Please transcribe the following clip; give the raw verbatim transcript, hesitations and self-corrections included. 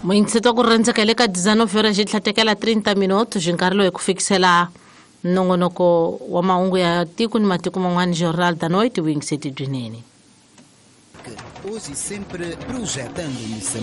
Mointseto ku rendzeka le ka Dzanofera xi tlhatekela thirty minutos hi nkarhi loyi ku fikisela nongonoko wa mahungu ya tiko ni matiko man'wana Jornal da Noite Wing City Dwinene. Hoje sempre projetando